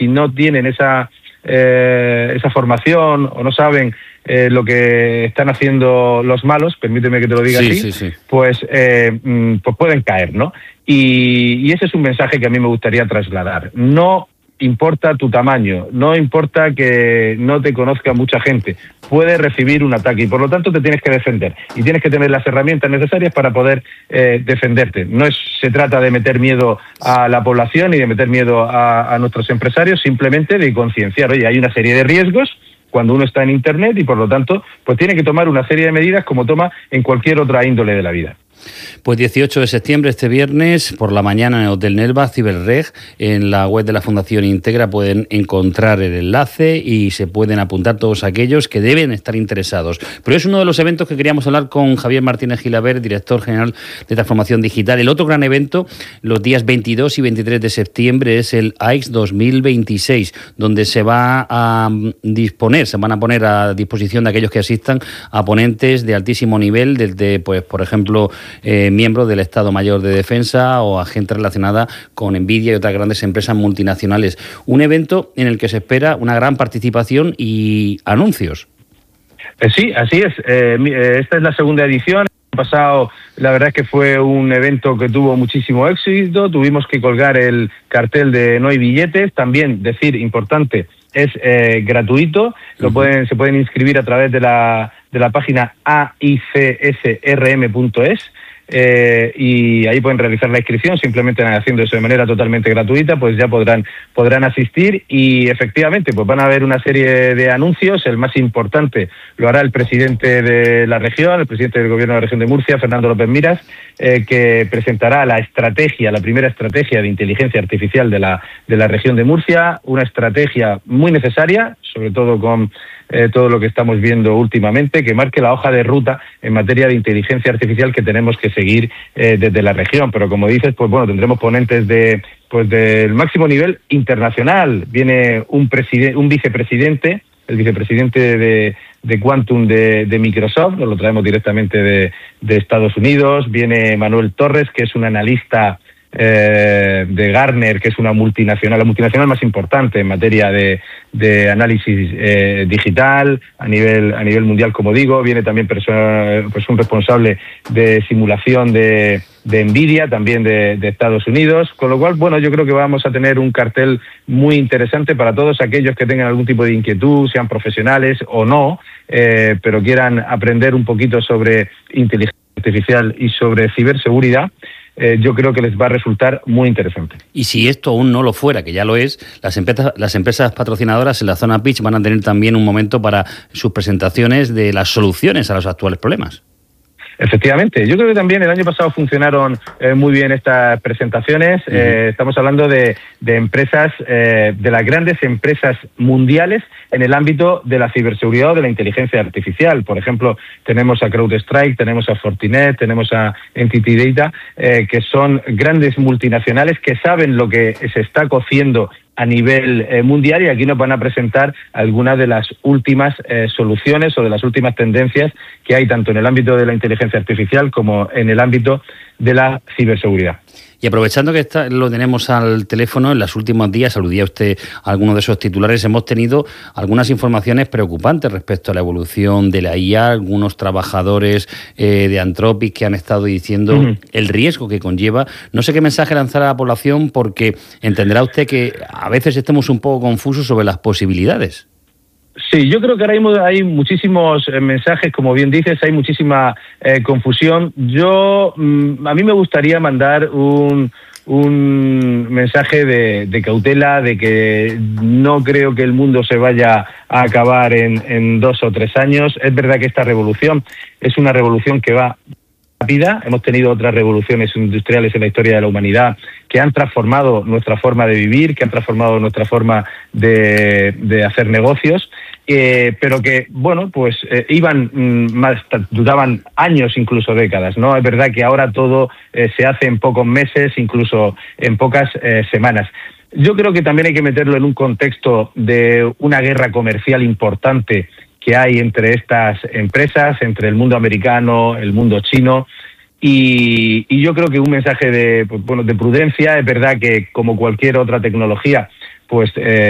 si no tienen esa formación o no saben lo que están haciendo los malos, permíteme que te lo diga así, pues pueden caer, ¿no? Y ese es un mensaje que a mí me gustaría trasladar. No importa tu tamaño, no importa que no te conozca mucha gente, puedes recibir un ataque y por lo tanto te tienes que defender y tienes que tener las herramientas necesarias para poder defenderte. No se trata de meter miedo a la población y de meter miedo a nuestros empresarios, simplemente de concienciar. Oye, hay una serie de riesgos cuando uno está en Internet y por lo tanto pues tiene que tomar una serie de medidas como toma en cualquier otra índole de la vida. Pues 18 de septiembre, este viernes, por la mañana en el Hotel Nelva, Ciberreg, en la web de la Fundación Integra pueden encontrar el enlace y se pueden apuntar todos aquellos que deben estar interesados. Pero es uno de los eventos que queríamos hablar con Javier Martínez Gilabert, director general de Transformación Digital. El otro gran evento, los días 22 y 23 de septiembre, es el AIX 2026, donde se va a disponer, se van a poner a disposición de aquellos que asistan a ponentes de altísimo nivel, desde, pues, por ejemplo, miembros del Estado Mayor de Defensa o a gente relacionada con Nvidia y otras grandes empresas multinacionales. Un evento en el que se espera una gran participación y anuncios. Sí, así es. Esta es la segunda edición. El año pasado, la verdad es que fue un evento que tuvo muchísimo éxito. Tuvimos que colgar el cartel de no hay billetes. También, decir, importante, es gratuito. Se pueden inscribir a través de la página aicsrm.es. Y ahí pueden realizar la inscripción, simplemente haciendo eso de manera totalmente gratuita, pues ya podrán asistir y efectivamente pues van a haber una serie de anuncios. El más importante lo hará el presidente de la región, el presidente del gobierno de la región de Murcia, Fernando López Miras, que presentará la primera estrategia de inteligencia artificial de la región de Murcia, una estrategia muy necesaria, sobre todo con todo lo que estamos viendo últimamente, que marque la hoja de ruta en materia de inteligencia artificial que tenemos que seguir desde la región. Pero como dices, pues bueno, tendremos ponentes del máximo nivel internacional. Viene un vicepresidente, el vicepresidente de Quantum de Microsoft, nos lo traemos directamente de Estados Unidos. Viene Manuel Torres, que es un analista de Gartner, que es la multinacional más importante en materia de análisis digital a nivel mundial, como digo. Viene también un responsable de simulación de Nvidia, también de Estados Unidos, con lo cual, bueno, yo creo que vamos a tener un cartel muy interesante para todos aquellos que tengan algún tipo de inquietud, sean profesionales o no, pero quieran aprender un poquito sobre inteligencia artificial y sobre ciberseguridad. Yo creo que les va a resultar muy interesante. Y si esto aún no lo fuera, que ya lo es, las empresas patrocinadoras en la zona pitch van a tener también un momento para sus presentaciones de las soluciones a los actuales problemas. Efectivamente, yo creo que también el año pasado funcionaron muy bien estas presentaciones. Estamos hablando de empresas, de las grandes empresas mundiales en el ámbito de la ciberseguridad o de la inteligencia artificial. Por ejemplo, tenemos a CrowdStrike, tenemos a Fortinet, tenemos a Entity Data, que son grandes multinacionales que saben lo que se está cociendo a nivel mundial, y aquí nos van a presentar algunas de las últimas soluciones o de las últimas tendencias que hay tanto en el ámbito de la inteligencia artificial como en el ámbito de la ciberseguridad. Y aprovechando que lo tenemos al teléfono, en los últimos días, aludía usted a algunos de esos titulares, hemos tenido algunas informaciones preocupantes respecto a la evolución de la IA, algunos trabajadores de Anthropic que han estado diciendo el riesgo que conlleva. No sé qué mensaje lanzar a la población, porque entenderá usted que a veces estemos un poco confusos sobre las posibilidades. Sí, yo creo que ahora mismo hay muchísimos mensajes, como bien dices, hay muchísima confusión. A mí me gustaría mandar un mensaje de cautela, de que no creo que el mundo se vaya a acabar en 2 o 3 años. Es verdad que esta revolución es una revolución que va rápida. Hemos tenido otras revoluciones industriales en la historia de la humanidad que han transformado nuestra forma de vivir, que han transformado nuestra forma de hacer negocios, pero que, bueno, pues duraban años, incluso décadas, ¿no? Es verdad que ahora todo se hace en pocos meses, incluso en pocas semanas. Yo creo que también hay que meterlo en un contexto de una guerra comercial importante que hay entre estas empresas, entre el mundo americano, el mundo chino, y yo creo que un mensaje de prudencia. Es verdad que, como cualquier otra tecnología, pues